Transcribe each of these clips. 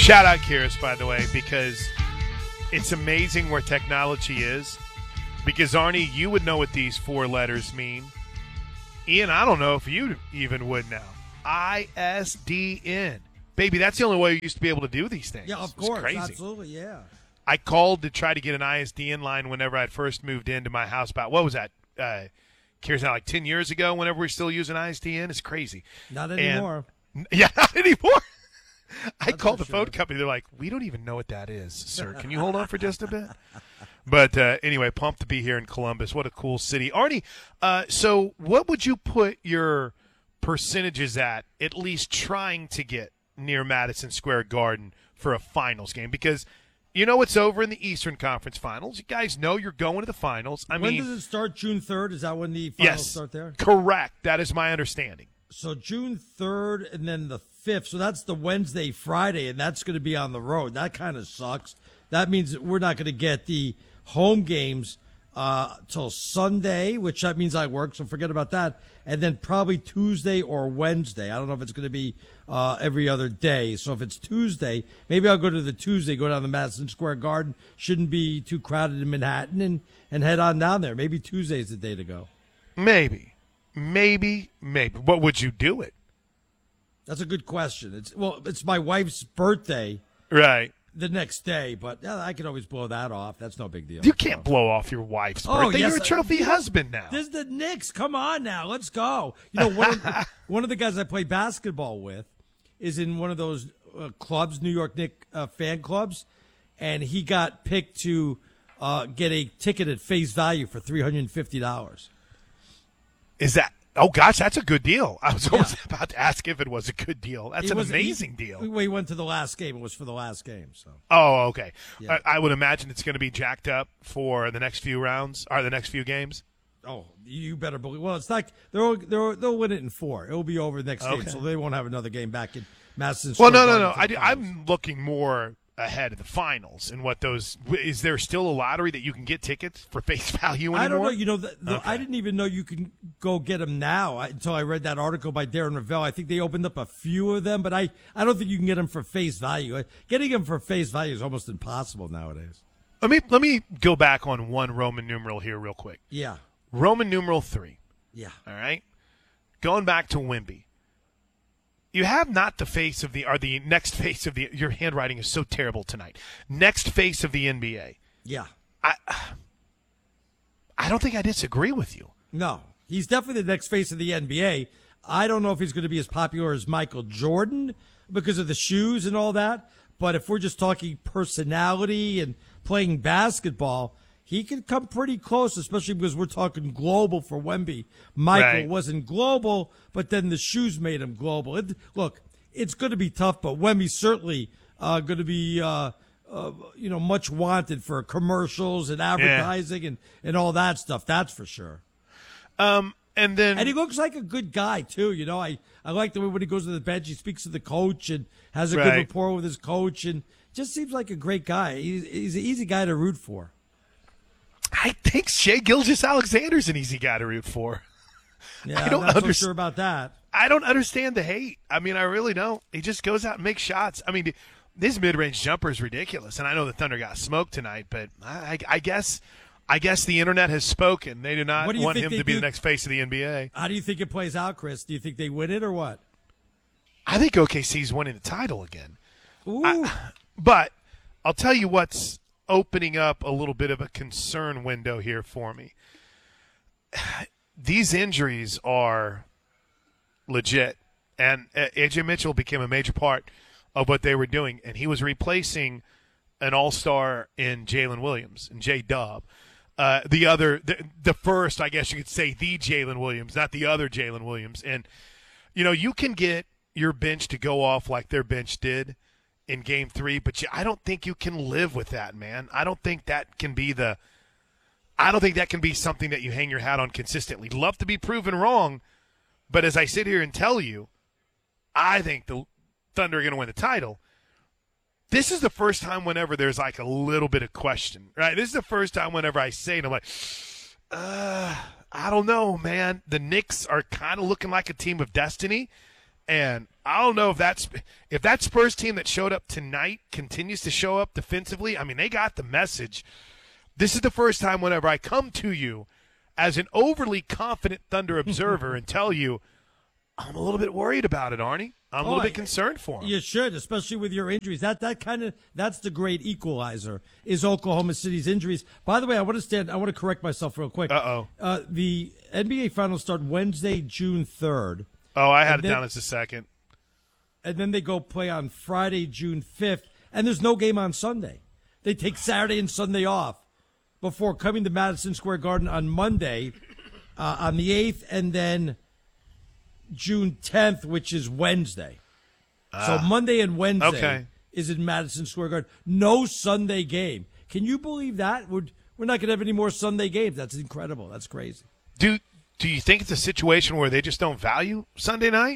Shout out Kyrus, by the way, because it's amazing where technology is. Because, Arnie, you would know what these four letters mean. Ian, I don't know if you even would now. ISDN. Baby, that's the only way you used to be able to do these things. Yeah, of course. Crazy. Absolutely, yeah. I called to try to get an ISDN line whenever I first moved into my house. About, what was that? Kyrus, now like 10 years ago, whenever we're still using ISDN. It's crazy. Not anymore. Yeah, not anymore. I That's called for the phone sure. company. They're like, we don't even know what that is, sir. Can you hold on for just a bit? But anyway, pumped to be here in Columbus. What a cool city. Arnie, so what would you put your percentages at least trying to get near Madison Square Garden for a finals game? Because you know it's over in the Eastern Conference Finals. You guys know you're going to the finals. When does it start? June 3rd? Is that when the finals yes, start there? correct. That is my understanding. So June 3rd and then the 5th. So that's the Wednesday, Friday, and that's going to be on the road. That kind of sucks. That means that we're not going to get the home games till Sunday, which that means I work, so forget about that. And then probably Tuesday or Wednesday. I don't know if it's going to be every other day. So if it's Tuesday, maybe I'll go to the Tuesday, go down to Madison Square Garden. Shouldn't be too crowded in Manhattan, and head on down there. Maybe Tuesday's the day to go. Maybe. What would you do it? That's a good question. It's my wife's birthday Right. the next day, but yeah, I can always blow that off. That's no big deal. You can't blow off your wife's Oh, birthday. yes, You're a trophy husband now. This is the Knicks. Come on now. Let's go. You know, one of the guys I play basketball with is in one of those clubs, New York Knicks fan clubs, and he got picked to get a ticket at face value for $350. Is that? Oh, gosh, that's a good deal. I was almost about to ask if it was a good deal. That's an amazing deal. We went to the last game. It was for the last game. So. Oh, okay. Yeah. I would imagine it's going to be jacked up for the next few rounds or the next few games. Oh, you better believe. Well, it's like they'll win it in 4. It will be over the next game, Okay. so they won't have another game back in Madison Well, Square no. Garden for the finals. I'm looking more ahead of the finals and what those. Is there still a lottery that you can get tickets for face value anymore? I don't know. You know, Okay. I didn't even know you can go get them now until I read that article by Darren Ravel. I think they opened up a few of them, but I don't think you can get them for face value. Getting them for face value is almost impossible nowadays. Let me go back on one Roman numeral here real quick. Yeah. Roman numeral 3. Yeah. All right. Going back to Wemby. You have not the face of the next face of the. Your handwriting is so terrible tonight. Next face of the NBA. Yeah. I don't think I disagree with you. No. He's definitely the next face of the NBA. I don't know if he's going to be as popular as Michael Jordan because of the shoes and all that. But if we're just talking personality and playing basketball, he could come pretty close, especially because we're talking global for Wemby. Michael Right. wasn't global, but then the shoes made him global. Look, it's going to be tough, but Wemby's certainly going to be, much wanted for commercials and advertising and all that stuff. That's for sure. And he looks like a good guy too. You know, I like the way when he goes to the bench, he speaks to the coach and has a good Right. rapport with his coach, and just seems like a great guy. He's an easy guy to root for. I think Shea Gilgeous-Alexander's an easy guy to root for. Yeah, I don't I'm not so sure about that. I don't understand the hate. I mean, I really don't. He just goes out and makes shots. I mean, this mid-range jumper is ridiculous, and I know the Thunder got smoked tonight, but I guess the internet has spoken. They do not want him to be the next face of the NBA. How do you think it plays out, Chris? Do you think they win it or what? I think OKC's winning the title again. Ooh. But I'll tell you what's opening up a little bit of a concern window here for me. These injuries are legit, and AJ Mitchell became a major part of what they were doing, and he was replacing an all-star in Jalen Williams and J-Dub. The first, I guess you could say, the Jalen Williams, not the other Jalen Williams. And, you know, you can get your bench to go off like their bench did in Game 3, but I don't think you can live with that, man. I don't think that can be something that you hang your hat on consistently. Love to be proven wrong, but as I sit here and tell you, I think the Thunder are going to win the title. This is the first time whenever there's like a little bit of question, right? This is the first time whenever I say it, I'm like, I don't know, man. The Knicks are kind of looking like a team of destiny, And I don't know if that Spurs team that showed up tonight continues to show up defensively. I mean, they got the message. This is the first time whenever I come to you as an overly confident Thunder observer and tell you I'm a little bit worried about it, Arnie. I'm a little bit concerned for him. You should, especially with your injuries. That's the great equalizer is Oklahoma City's injuries. By the way, I want to correct myself real quick. The NBA Finals start Wednesday, June 3rd. Oh, I had it down as the 2nd. And then they go play on Friday, June 5th, and there's no game on Sunday. They take Saturday and Sunday off before coming to Madison Square Garden on Monday on the 8th, and then June 10th, which is Wednesday. So Monday and Wednesday is in Madison Square Garden. No Sunday game. Can you believe that? We're not going to have any more Sunday games. That's incredible. That's crazy. Do you think it's a situation where they just don't value Sunday night?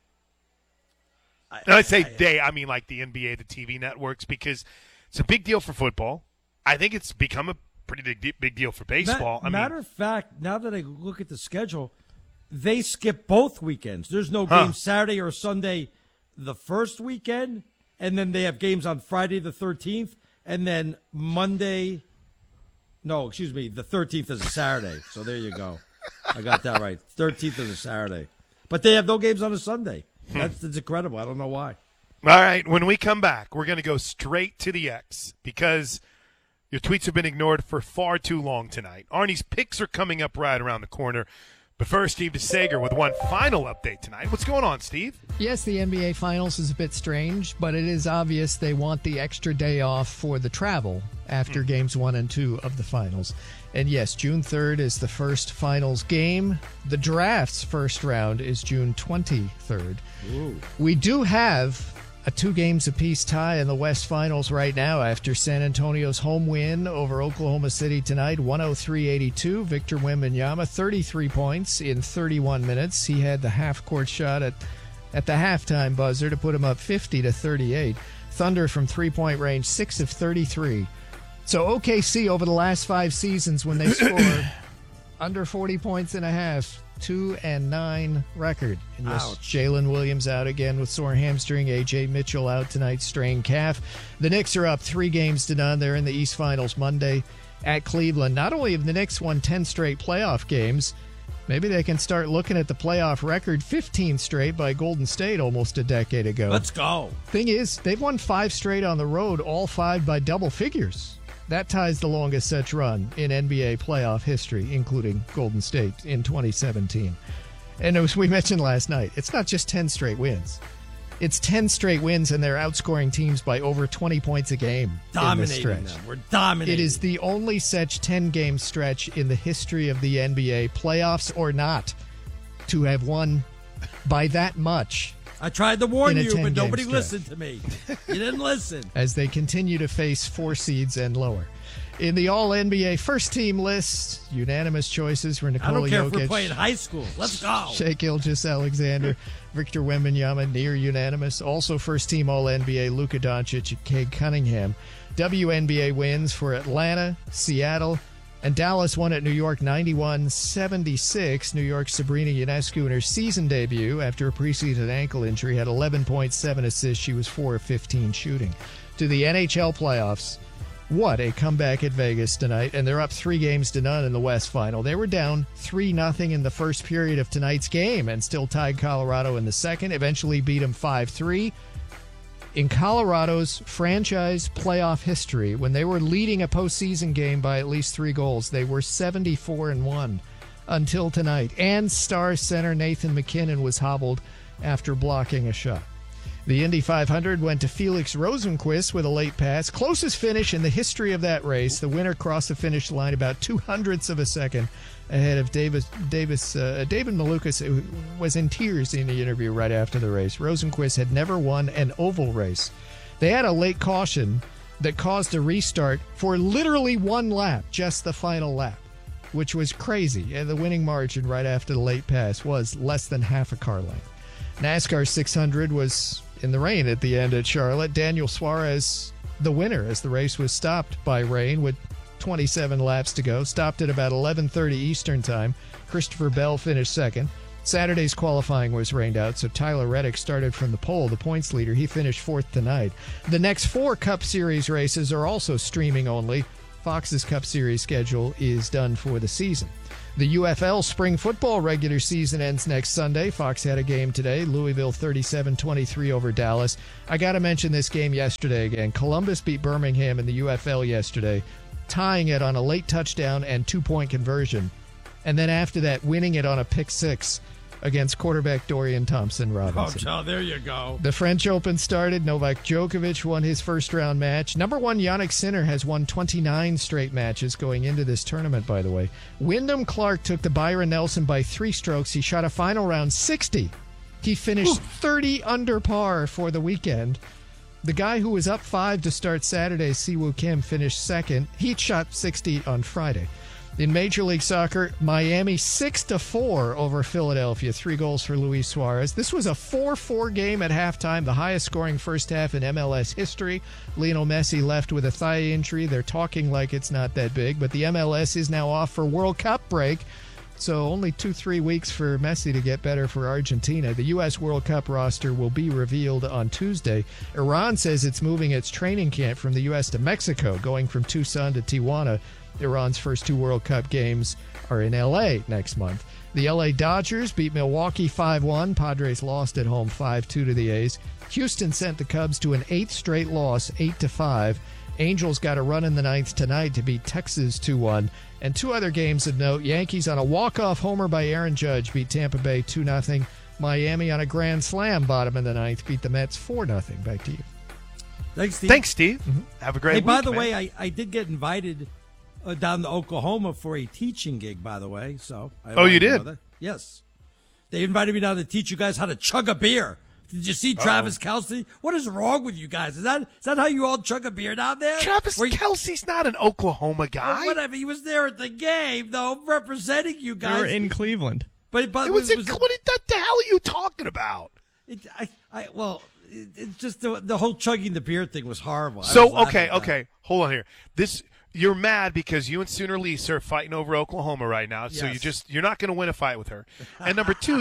I mean like the NBA, the TV networks, because it's a big deal for football. I think it's become a pretty big deal for baseball. Matter of fact, now that I look at the schedule, they skip both weekends. There's no game Saturday or Sunday the first weekend, and then they have games on Friday the 13th, and then Monday. No, excuse me, the 13th is a Saturday. So there you go. I got that right. 13th is a Saturday. But they have no games on a Sunday. That's incredible. I don't know why. All right, when we come back, we're going to go straight to the X because your tweets have been ignored for far too long tonight. Arnie's picks are coming up right around the corner. But first, Steve DeSager with one final update tonight. What's going on, Steve? Yes, the NBA Finals is a bit strange, but it is obvious they want the extra day off for the travel after Games 1 and 2 of the Finals. And yes, June 3rd is the first Finals game. The draft's first round is June 23rd. Ooh. We do have a 2-games-apiece tie in the West Finals right now after San Antonio's home win over Oklahoma City tonight, 103-82. Victor Wembanyama, 33 points in 31 minutes. He had the half-court shot at the halftime buzzer to put him up 50-38. Thunder from three-point range, 6 of 33. So OKC over the last 5 seasons when they score under 40 points and a half, 2-9 record. And yes, Jalen Williams out again with sore hamstring. A.J. Mitchell out tonight, strained calf. The Knicks are up 3-0. They're in the East Finals Monday at Cleveland. Not only have the Knicks won 10 straight playoff games, maybe they can start looking at the playoff record, 15 straight by Golden State almost a decade ago. Let's go. Thing is, they've won 5 straight on the road, all 5 by double figures. That ties the longest such run in NBA playoff history, including Golden State in 2017. And as we mentioned last night, it's not just 10 straight wins. It's 10 straight wins, and they're outscoring teams by over 20 points a game. Dominating them. We're dominating. It is the only such 10-game stretch in the history of the NBA, playoffs or not, to have won by that much. I tried to warn you, but nobody listened to me. You didn't listen. As they continue to face 4 seeds and lower. In the All-NBA first-team list, unanimous choices were Nikola Jokic. I don't care if we're playing high school. Let's go. Shai Gilgeous-Alexander, Victor Wembanyama, near unanimous. Also first-team All-NBA, Luka Doncic and Cade Cunningham. WNBA wins for Atlanta, Seattle, and Dallas won at New York 91-76. New York's Sabrina Ionescu in her season debut after a preseason ankle injury had 11.7 assists. She was 4 of 15 shooting. To the NHL playoffs, what a comeback at Vegas tonight, and they're up 3-0 in the West Final. They were down 3-0 in the first period of tonight's game and still tied Colorado in the second, eventually beat them 5-3. In Colorado's franchise playoff history, when they were leading a postseason game by at least 3 goals, they were 74-1 until tonight. And star center Nathan MacKinnon was hobbled after blocking a shot. The Indy 500 went to Felix Rosenqvist with a late pass. Closest finish in the history of that race. The winner crossed the finish line about 0.02 of a second ahead of David Malukas, who was in tears in the interview right after the race. Rosenqvist had never won an oval race. They had a late caution that caused a restart for literally 1 lap, just the final lap, which was crazy. And the winning margin right after the late pass was less than half a car length. NASCAR 600 was in the rain at the end at Charlotte. Daniel Suarez, the winner, as the race was stopped by rain with 27 laps to go. Stopped at about 11:30 Eastern time. Christopher Bell finished second. Saturday's qualifying was rained out, so Tyler Reddick started from the pole, the points leader. He finished fourth tonight. The next 4 Cup Series races are also streaming only. Fox's Cup Series schedule is done for the season. The UFL spring football regular season ends next Sunday. Fox had a game today. Louisville 37-23 over Dallas. I got to mention this game yesterday again. Columbus beat Birmingham in the UFL yesterday, tying it on a late touchdown and 2-point conversion. And then after that, winning it on a pick 6 against quarterback Dorian Thompson-Robinson. Oh, there you go. The French Open started. Novak Djokovic won his first-round match. Number 1 Jannik Sinner has won 29 straight matches going into this tournament, by the way. Wyndham Clark took to Byron Nelson by 3 strokes. He shot a final round 60. He finished 30 under par for the weekend. The guy who was up 5 to start Saturday, Siwoo Kim, finished second. He shot 60 on Friday. In Major League Soccer, Miami 6-4 over Philadelphia. 3 goals for Luis Suarez. This was a 4-4 game at halftime, the highest scoring first half in MLS history. Lionel Messi left with a thigh injury. They're talking like it's not that big, but the MLS is now off for World Cup break. So only 2-3 weeks for Messi to get better for Argentina. The U.S. World Cup roster will be revealed on Tuesday. Iran says it's moving its training camp from the U.S. to Mexico, going from Tucson to Tijuana. Iran's first 2 World Cup games are in L.A. next month. The L.A. Dodgers beat Milwaukee 5-1. Padres lost at home 5-2 to the A's. Houston sent the Cubs to an 8th straight loss, 8-5. Angels got a run in the 9th tonight to beat Texas 2-1. And 2 other games of note. Yankees on a walk-off homer by Aaron Judge beat Tampa Bay 2-0. Miami on a grand slam bottom in the 9th beat the Mets 4-0. Back to you. Thanks, Steve. Thanks, Steve. Mm-hmm. Have a great week, by the man. way, I did get invited down to Oklahoma for a teaching gig, by the way. So you did? Yes. They invited me down to teach you guys how to chug a beer. Did you see Travis Kelce? What is wrong with you guys? Is that how you all chug a beer down there? Travis Kelce's not an Oklahoma guy. Well, whatever. He was there at the game, though, representing you guys. They were in Cleveland. But what the hell are you talking about? It's just the whole chugging the beer thing was horrible. So, okay. Hold on here. You're mad because you and Sooner Lisa are fighting over Oklahoma right now. So Yes. you're not going to win a fight with her. And number 2,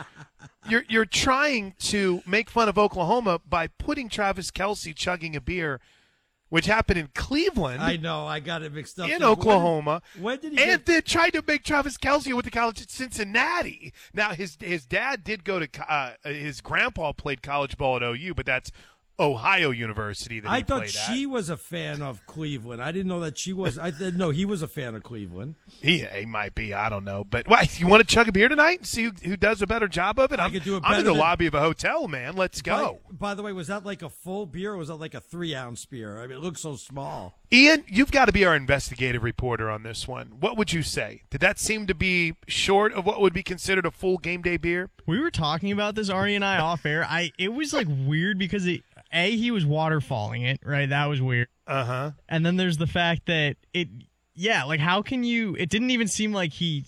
you're trying to make fun of Oklahoma by putting Travis Kelce chugging a beer, which happened in Cleveland. I know. I got it mixed up. In Oklahoma. When did he then tried to make Travis Kelce went to college at Cincinnati. Now, his dad did go to his grandpa played college ball at OU, but that's Ohio University that I he thought played she at. was a fan of Cleveland. I didn't know that she was. I didn't know he was a fan of Cleveland. He might be. I don't know. But you want to chug a beer tonight and see who does a better job of it? I could do it I'm better in the than- lobby of a hotel, man. Let's go. By the way, was that like a full beer or was that like a 3-ounce beer? I mean, it looks so small. Ian, you've got to be our investigative reporter on this one. What would you say? Did that seem to be short of what would be considered a full game day beer? We were talking about this, Ari and I, off air. It was like weird because he was waterfalling it, right? That was weird. Uh-huh. And then there's the fact that how can you, it didn't even seem like he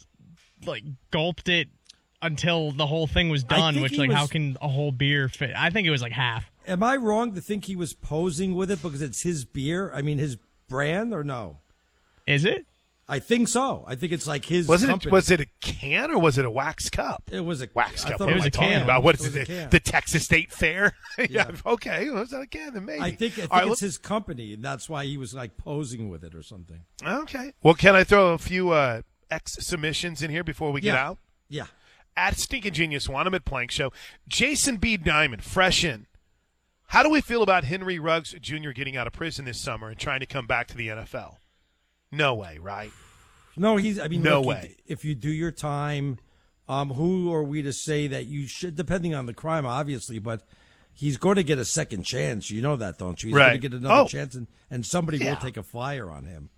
gulped it until the whole thing was done, which how can a whole beer fit? I think it was like half. Am I wrong to think he was posing with it because it's his beer? I mean, his brand or no? Is it? I think so. I think it's like his Was company. it a can or was it a wax cup? It was a Wax I cup. thought What it am was I a talking can. about? What It is was a it? can. The Texas State Fair? Yeah. Okay. Well, it's not a can, then maybe. I think All right, it's his company, and that's why he was like posing with it or something. Okay. Well, can I throw a few X submissions in here before we get out? Yeah. At Stinking Genius One, I'm at Plank Show. Jason B. Diamond, fresh in. How do we feel about Henry Ruggs Jr. getting out of prison this summer and trying to come back to the NFL? No way, right? No, No look, way. If you do your time, who are we to say that you should, depending on the crime, obviously, but he's going to get a second chance. You know that, don't you? He's Right. going to get another Oh. chance, and somebody Yeah. will take a flyer on him.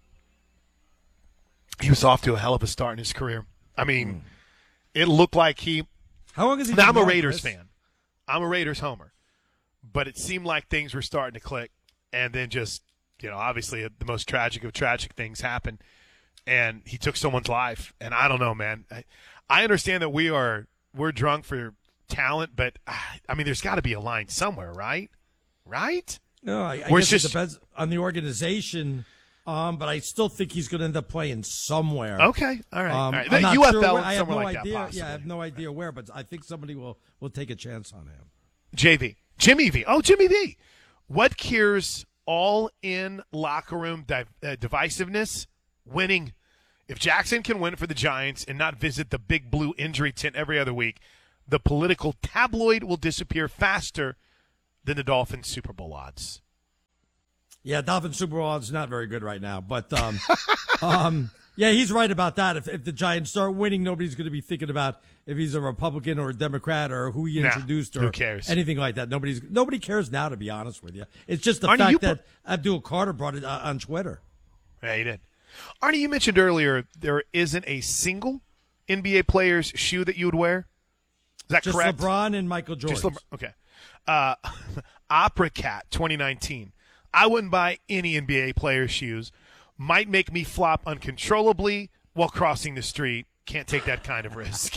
He was off to a hell of a start in his career. I mean, it looked like he How long has he Now, been I'm a gone, Raiders Chris? fan. I'm a Raiders homer. But it seemed like things were starting to click. And then just, obviously the most tragic of tragic things happened. And he took someone's life. And I don't know, man. I understand that we're drunk for talent, but, I mean, there's got to be a line somewhere, right? Right? No, I Or guess it's it depends on the organization. but I still think he's going to end up playing somewhere. Okay, all right. All right. I'm not UFL, sure where. I have no somewhere like idea. that, possibly. I have no idea where, but I think somebody will take a chance on him. JV. Jimmy V. Oh, Jimmy V. What cures all in locker room divisiveness? Winning. If Jackson can win for the Giants and not visit the big blue injury tent every other week, the political tabloid will disappear faster than the Dolphins Super Bowl odds. Yeah, Dolphins Super Bowl odds not very good right now, but yeah, he's right about that. If the Giants start winning, nobody's going to be thinking about if he's a Republican or a Democrat or who he introduced or who cares? Anything like that. Nobody cares now, to be honest with you. It's just the fact that Abdul Carter brought it on Twitter. Yeah, he did. Arnie, you mentioned earlier there isn't a single NBA player's shoe that you would wear. Is that just correct? LeBron and Michael Jordan. Just LeBron. Okay. Opera Cat 2019. I wouldn't buy any NBA player's shoes. Might make me flop uncontrollably while crossing the street. Can't take that kind of risk.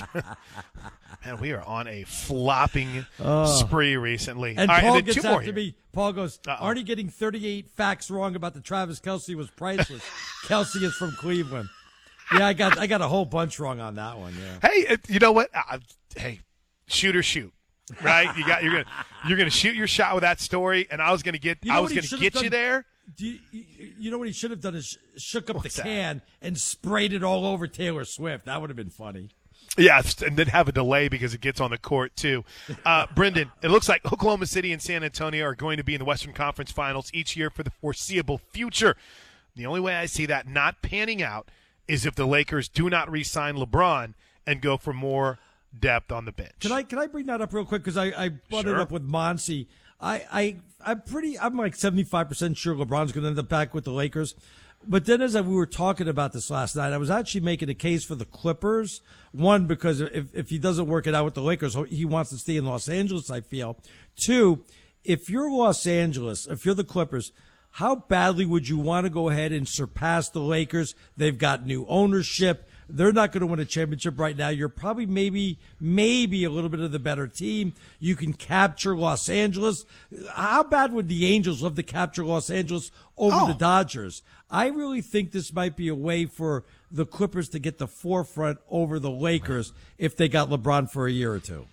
Man, we are on a flopping spree recently. And all right, Paul and gets after me. Paul goes, Arnie getting 38 facts wrong about the Travis Kelce was priceless. Kelce is from Cleveland. Yeah, I got a whole bunch wrong on that one. Yeah. Hey, you know what? Hey, shoot or shoot. Right? You're gonna shoot your shot with that story, and I was gonna get you there. You know what he should have done is shook up the can and sprayed it all over Taylor Swift. That would have been funny. Yeah, and then have a delay because it gets on the court too. Brendan, it looks like Oklahoma City and San Antonio are going to be in the Western Conference Finals each year for the foreseeable future. The only way I see that not panning out is if the Lakers do not re-sign LeBron and go for more depth on the bench. Can I bring that up real quick because I brought it up with Monsi. I'm like 75% sure LeBron's going to end up back with the Lakers. But then as we were talking about this last night, I was actually making a case for the Clippers. One, because if he doesn't work it out with the Lakers, he wants to stay in Los Angeles, I feel. Two, if you're Los Angeles, if you're the Clippers, how badly would you want to go ahead and surpass the Lakers? They've got new ownership. They're not going to win a championship right now. You're probably maybe a little bit of the better team. You can capture Los Angeles. How bad would the Angels love to capture Los Angeles over the Dodgers? I really think this might be a way for the Clippers to get the forefront over the Lakers if they got LeBron for a year or two.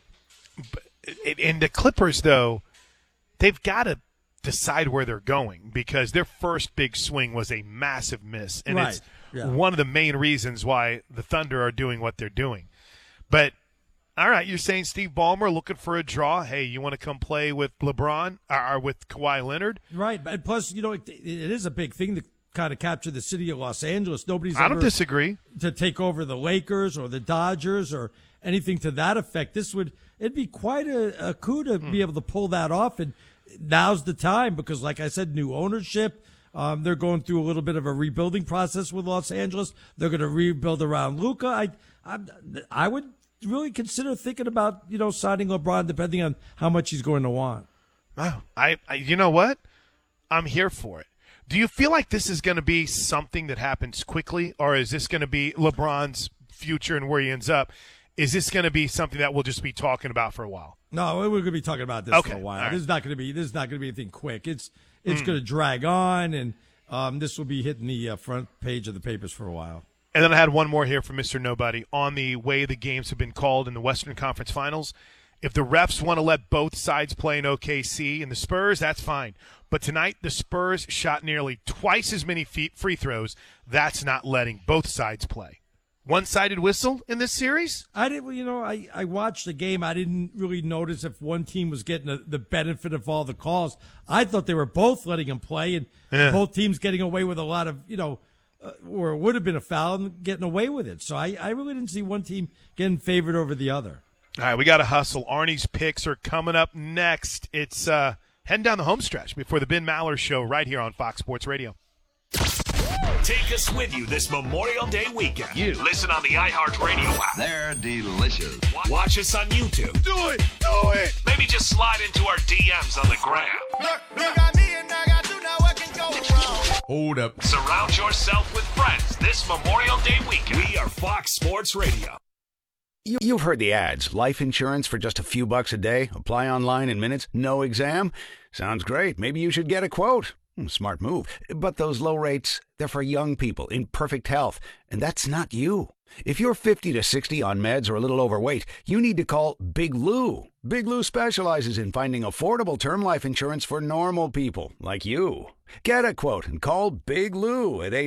And the Clippers, though, they've got to decide where they're going because their first big swing was a massive miss. And it's one of the main reasons why the Thunder are doing what they're doing. But, all right, you're saying Steve Ballmer looking for a draw. Hey, you want to come play with LeBron or with Kawhi Leonard? Right. And plus, it is a big thing to kind of capture the city of Los Angeles. I don't disagree. To take over the Lakers or the Dodgers or anything to that effect. It'd be quite a coup to be able to pull that off. And now's the time because, like I said, new ownership. They're going through a little bit of a rebuilding process with Los Angeles. They're going to rebuild around Luka. I would really consider thinking about, signing LeBron depending on how much he's going to want. Wow. You know what? I'm here for it. Do you feel like this is going to be something that happens quickly, or is this going to be LeBron's future and where he ends up? Is this going to be something that we'll just be talking about for a while? No, we're going to be talking about this for a while. Right. This is not going to be anything quick. It's going to drag on, and this will be hitting the front page of the papers for a while. And then I had one more here from Mr. Nobody on the way the games have been called in the Western Conference Finals. If the refs want to let both sides play in OKC and the Spurs, that's fine. But tonight, the Spurs shot nearly twice as many free throws. That's not letting both sides play. One-sided whistle in this series? I watched the game. I didn't really notice if one team was getting the benefit of all the calls. I thought they were both letting them play, and both teams getting away with a lot of, or it would have been a foul and getting away with it. So I really didn't see one team getting favored over the other. All right, we got to hustle. Arnie's picks are coming up next. It's heading down the home stretch before the Ben Maller Show right here on Fox Sports Radio. Take us with you this Memorial Day weekend. Listen on the iHeartRadio app. They're delicious. Watch us on YouTube. Do it. Maybe just slide into our DMs on the gram. Look, got me and I got you, now what can go wrong? Hold up. Surround yourself with friends this Memorial Day weekend. We are Fox Sports Radio. You've heard the ads. Life insurance for just a few bucks a day. Apply online in minutes. No exam. Sounds great. Maybe you should get a quote. Smart move. But those low rates, they're for young people in perfect health. And that's not you. If you're 50 to 60 on meds or a little overweight, you need to call Big Lou. Big Lou specializes in finding affordable term life insurance for normal people like you. Get a quote and call Big Lou at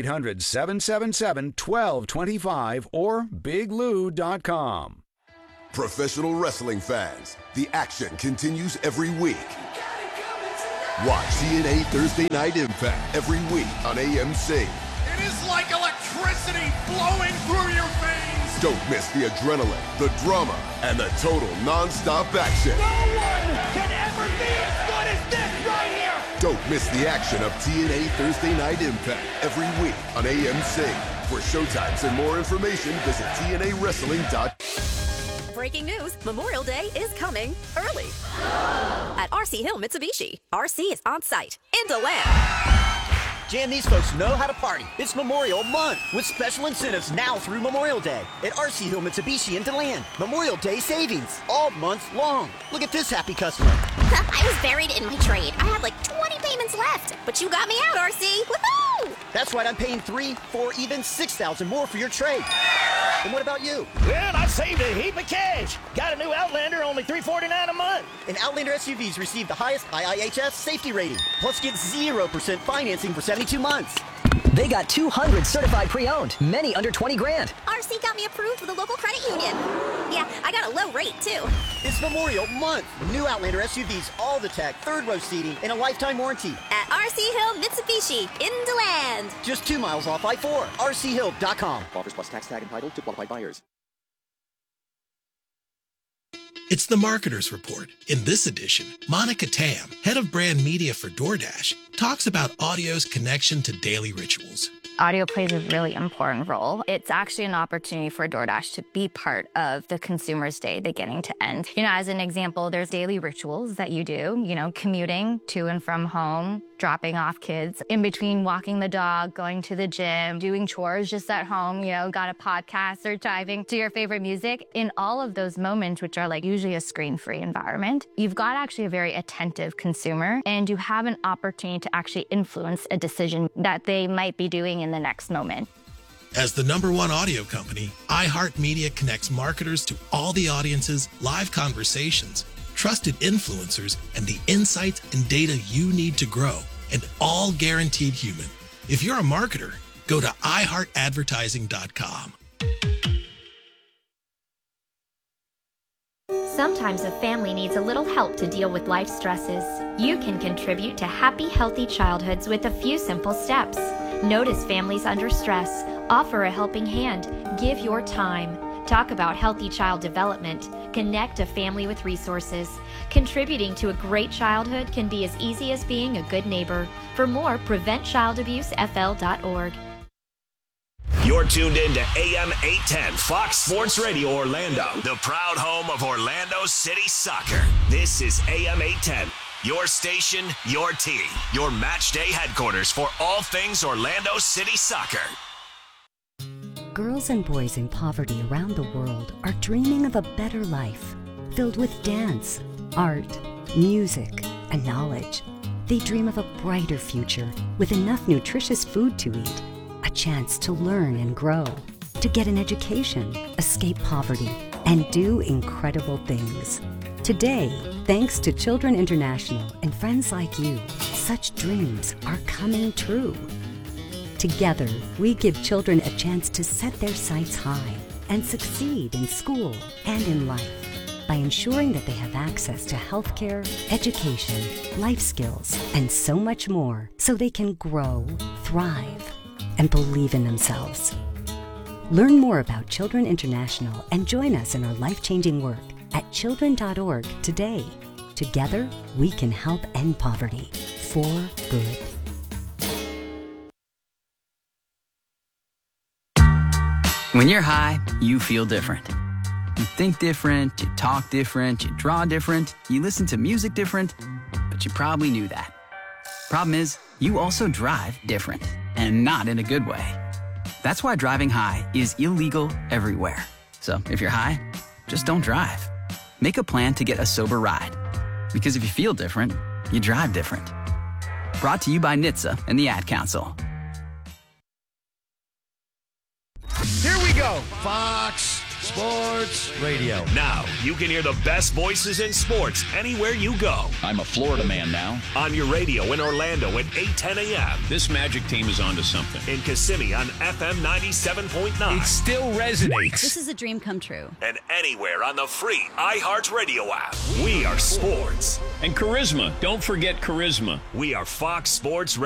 800-777-1225 or biglou.com. Professional wrestling fans, the action continues every week. Watch TNA Thursday Night Impact every week on AMC. It is like electricity flowing through your veins. Don't miss the adrenaline, the drama, and the total non-stop action. No one can ever be as good as this right here. Don't miss the action of TNA Thursday Night Impact every week on AMC. For showtimes and more information, visit TNAWrestling.com. Breaking news, Memorial Day is coming early. At RC Hill Mitsubishi, RC is on site in DeLand. Jan, these folks know how to party. It's Memorial Month with special incentives now through Memorial Day at RC Hill Mitsubishi in DeLand. Memorial Day savings all month long. Look at this happy customer. I was buried in my trade. I had like 20 payments left, but you got me out, RC. Woohoo! That's right, I'm paying $3,000, $4,000, even $6,000 more for your trade. And what about you? Well, I saved a heap of cash. Got a new Outlander, only $349 a month. And Outlander SUVs receive the highest IIHS safety rating. Plus get 0% financing for 72 months. They got 200 certified pre-owned, many under 20 grand. RC got me approved with a local credit union. Yeah, I got a low rate, too. It's Memorial Month. New Outlander SUVs, all the tech, third row seating, and a lifetime warranty. At RC Hill Mitsubishi in DeLand. Just 2 miles off I-4. RCHill.com. Offers plus tax tag entitled to qualified buyers. It's the Marketer's Report. In this edition, Monica Tam, head of brand media for DoorDash, talks about audio's connection to daily rituals. Audio plays a really important role. It's actually an opportunity for DoorDash to be part of the consumer's day beginning to end. As an example, there's daily rituals that you do, commuting to and from home, dropping off kids, in between walking the dog, going to the gym, doing chores just at home, got a podcast or driving to your favorite music. In all of those moments, which are like usually a screen-free environment, you've got actually a very attentive consumer, and you have an opportunity to actually influence a decision that they might be doing in the next moment. As the #1 audio company, iHeartMedia connects marketers to all the audiences, live conversations, trusted influencers, and the insights and data you need to grow, and all guaranteed human. If you're a marketer, go to iHeartAdvertising.com. Sometimes a family needs a little help to deal with life stresses. You can contribute to happy, healthy childhoods with a few simple steps. Notice families under stress. Offer a helping hand. Give your time. Talk about healthy child development. Connect a family with resources. Contributing to a great childhood can be as easy as being a good neighbor. For more, PreventChildAbuseFL.org. You're tuned in to AM 810 Fox Sports Radio Orlando, the proud home of Orlando City Soccer. This is AM 810, your station, your team, your match day headquarters for all things Orlando City Soccer. Girls and boys in poverty around the world are dreaming of a better life, filled with dance, art, music, and knowledge. They dream of a brighter future with enough nutritious food to eat, a chance to learn and grow, to get an education, escape poverty, and do incredible things. Today, thanks to Children International and friends like you, such dreams are coming true. Together, we give children a chance to set their sights high and succeed in school and in life by ensuring that they have access to healthcare, education, life skills, and so much more so they can grow, thrive, and believe in themselves. Learn more about Children International and join us in our life-changing work at children.org today. Together, we can help end poverty for good. When you're high, you feel different. You think different, you talk different, you draw different, you listen to music different, but you probably knew that. Problem is, you also drive different, and not in a good way. That's why driving high is illegal everywhere. So if you're high, just don't drive. Make a plan to get a sober ride. Because if you feel different, you drive different. Brought to you by NHTSA and the Ad Council. Here we go. Fox Sports Radio. Now you can hear the best voices in sports anywhere you go. I'm a Florida man now. On your radio in Orlando at 8:10 a.m. This Magic team is onto something. In Kissimmee on FM 97.9. It still resonates. This is a dream come true. And anywhere on the free iHeartRadio app. We are sports. And charisma. Don't forget charisma. We are Fox Sports Radio.